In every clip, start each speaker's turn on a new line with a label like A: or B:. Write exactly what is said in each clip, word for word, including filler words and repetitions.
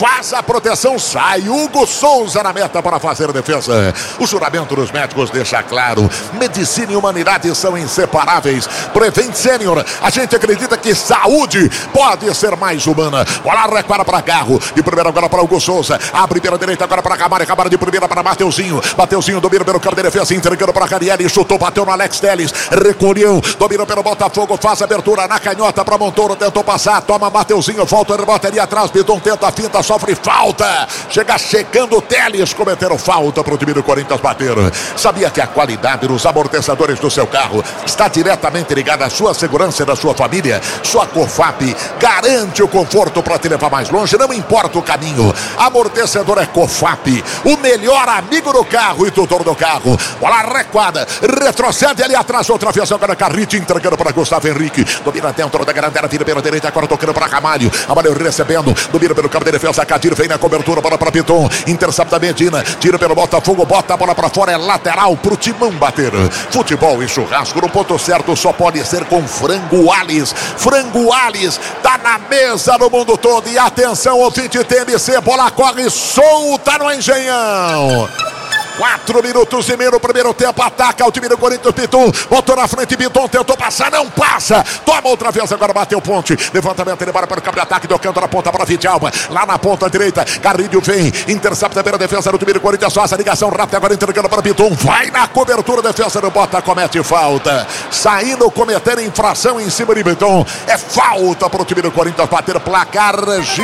A: Faz a proteção, sai Hugo Souza na meta para fazer a defesa. O juramento dos médicos deixa claro: medicina e humanidade são inseparáveis. Prevent Senior, a gente acredita que saúde pode ser mais humana. Bola recuada para Garro, de primeira agora para Hugo Souza, abre pela direita agora para Camara, Camara de primeira para Mateuzinho, Mateuzinho domina pelo campo de defesa, entregando para Carielli, chutou, bateu no Alex Telles, recolheu, domina pelo Botafogo, faz abertura na canhota para Montoro, tentou passar, toma Mateuzinho, volta, rebota ali atrás, Bidon tenta a finta, sofre falta, chega chegando o Telles, cometeram falta para o time do Corinthians bater. Sabia que a qualidade dos amortecedores do seu carro está diretamente ligada à sua segurança e da sua família? Sua Cofap garante o conforto para te levar mais longe, não importa o caminho. Amortecedor é Cofap, o melhor amigo do carro e tutor do carro. Bola recuada, retrocede ali atrás, outra vez agora Carrite entregando para Gustavo Henrique, domina dentro da grande área, vira pela direita, agora tocando para Ramalho, Ramalho recebendo, domina pelo campo de defesa, Cadir vem na cobertura, bola para Piton, intercepta Medina, tira pelo Botafogo, bota a bola para fora, é lateral pro Timão bater. Futebol e churrasco no ponto certo só pode ser com Frango Ales. Frango Ales tá na mesa no mundo todo. E atenção, ouvinte T M C, bola corre solta no Engenhão. Quatro minutos e meio no primeiro tempo, ataca o time do Corinthians, Piton, botou na frente, Piton tentou passar, não passa, toma outra vez, agora bateu ponte, levantamento, ele para para o campo de ataque, deu canto na ponta para Vidalba, lá na ponta direita, Garrido vem, intercepta pela defesa do time do Corinthians, faz a ligação rápida, agora entregando para Piton, vai na cobertura, defesa do Bota, comete falta, saindo, cometendo infração em cima de Piton, é falta para o time do Corinthians bater, placar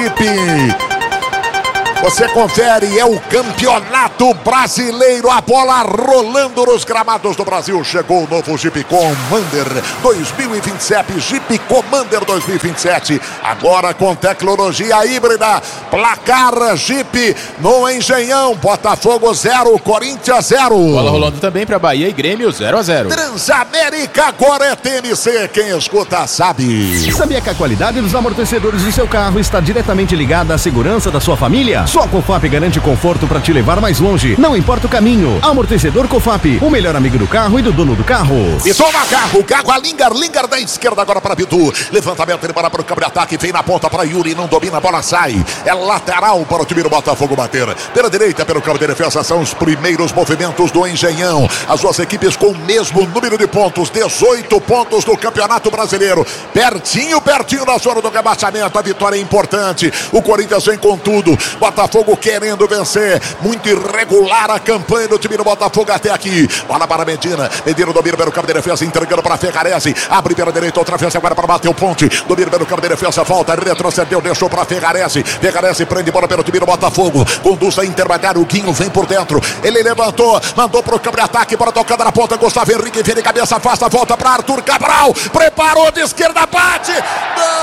A: Jeep. Você confere, é o campeonato brasileiro, a bola rolando nos gramados do Brasil. Chegou o novo Jeep Commander dois mil e vinte e sete, Jeep Commander dois mil e vinte e sete, agora com tecnologia híbrida. Placar Jeep no Engenhão, Botafogo zero, Corinthians zero.
B: Bola rolando também para Bahia e Grêmio zero a zero.
A: Transamérica agora é T M C, quem escuta sabe.
C: Sabia que a qualidade dos amortecedores do seu carro está diretamente ligada à segurança da sua família? Só a Cofap garante conforto para te levar mais longe, não importa o caminho. Amortecedor Cofap, o melhor amigo do carro e do dono do carro.
A: E toma carro, carro a Lingar, Lingar da esquerda agora para Bidu. Levantamento, ele para para o campo de ataque, vem na ponta para Yuri, não domina, a bola sai. É lateral para o time do Botafogo bater. Pela direita, pelo campo de defesa, são os primeiros movimentos do Engenhão. As duas equipes com o mesmo número de pontos, dezoito pontos do Campeonato Brasileiro. Pertinho, pertinho da zona do rebaixamento, a vitória é importante. O Corinthians vem com tudo. Botafogo querendo vencer, muito irregular a campanha do time do Botafogo até aqui. Bola para Medina, Medina domina pelo campo de defesa, entregando para Ferrarese, abre pela direita, outra vez agora para bater o ponte, domina pelo campo de defesa, volta, retrocedeu, deixou para Ferrarese, Ferrarese prende bola pelo time do Botafogo, conduz a intermediário, o Guinho vem por dentro, ele levantou, mandou para o campo de ataque, para tocando na ponta, Gustavo Henrique, vira de cabeça, afasta, volta para Arthur Cabral, preparou de esquerda, bate, não!